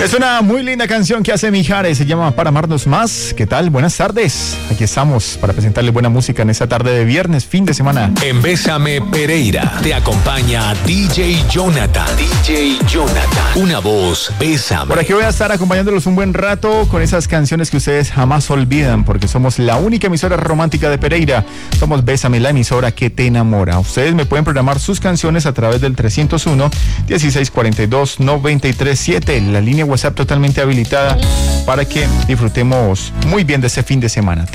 Es una muy linda canción que hace Mijares, se llama Para Amarnos Más. ¿Qué tal? Buenas tardes. Aquí estamos para presentarle buena música en esta tarde de viernes, fin de semana. En Bésame Pereira te acompaña DJ Jonathan. DJ Jonathan, una voz, Bésame. Por aquí voy a estar acompañándolos un buen rato con esas canciones que ustedes jamás olvidan, porque somos la única emisora romántica de Pereira. Somos Bésame, la emisora que te enamora. Ustedes me pueden programar sus canciones a través del 301-1642-937, la línea WhatsApp totalmente habilitada para que disfrutemos muy bien de ese fin de semana.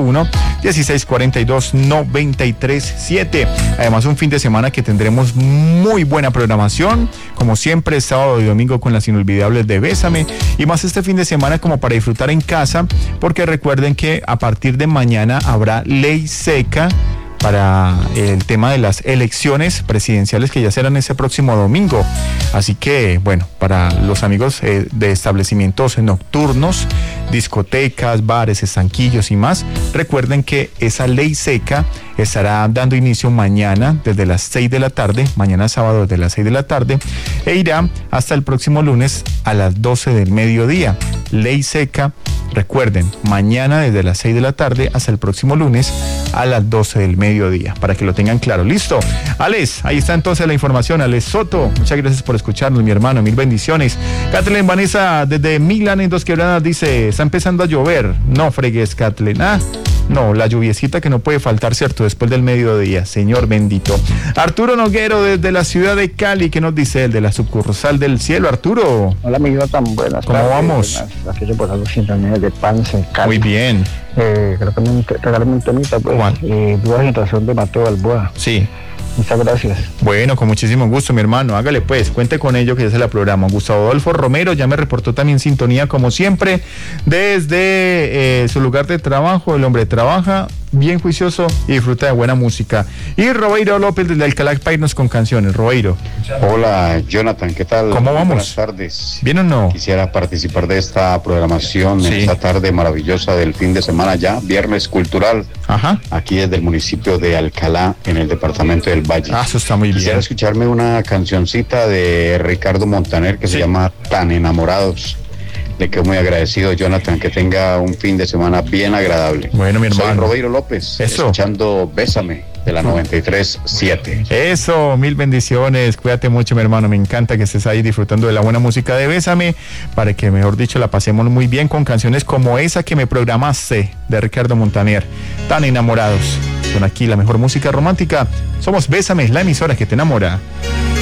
301-1642-937. Además, un fin de semana que tendremos muy buena programación, como siempre, sábado y domingo con las inolvidables de Bésame, y más este fin de semana como para disfrutar en casa, porque recuerden que a partir de mañana habrá ley seca para el tema de las elecciones presidenciales que ya serán ese próximo domingo. Así que, bueno, para los amigos de establecimientos nocturnos, discotecas, bares, estanquillos y más, recuerden que esa ley seca estará dando inicio mañana desde las 6 de la tarde, mañana sábado desde las 6 de la tarde, e irá hasta el próximo lunes a las 12 del mediodía. Ley seca, recuerden, mañana desde las 6 de la tarde hasta el próximo lunes a las 12 del mediodía, para que lo tengan claro. ¿Listo? Alex, ahí está entonces la información. Alex Soto, muchas gracias por escucharnos, mi hermano, mil bendiciones. Kathleen Vanessa, desde Milán en Dos Quebradas, dice, está empezando a llover. No fregues, Kathleen. No, la lluviecita que no puede faltar, ¿cierto? Después del mediodía, Señor bendito. Arturo Noguero, desde la ciudad de Cali, ¿qué nos dice él de la sucursal del cielo? Arturo. Hola, amigo, tan buenas. ¿Cómo vamos? Aquí por algo sintonía de Pance en Cali. Muy bien. Creo que me regalan un temita, pues. Buena generación de Mateo Balboa. Sí. Muchas gracias. Bueno, con muchísimo gusto, mi hermano. Hágale pues, cuente con ello que ya se la programa. Gustavo Adolfo Romero ya me reportó también sintonía, como siempre, desde su lugar de trabajo. El hombre trabaja bien juicioso y disfruta de buena música. Y Robeiro López desde Alcalá Pairnos con canciones. Robeiro. Hola, Jonathan, ¿qué tal? ¿Cómo vamos? Buenas tardes. ¿Bien o no? Quisiera participar de esta programación en esta tarde maravillosa del fin de semana ya, viernes cultural. Ajá. Aquí desde el municipio de Alcalá, en el departamento del Valle. Eso está muy bien. Quisiera escucharme una cancioncita de Ricardo Montaner que se llama Tan Enamorados. Le quedo muy agradecido, Jonathan, que tenga un fin de semana bien agradable. Bueno, mi hermano. Soy Robeiro López, escuchando Bésame de la 93.7. Eso, mil bendiciones, cuídate mucho, mi hermano, me encanta que estés ahí disfrutando de la buena música de Bésame, para que, mejor dicho, la pasemos muy bien con canciones como esa que me programaste de Ricardo Montaner, Tan Enamorados. Son aquí la mejor música romántica, somos Bésame, la emisora que te enamora.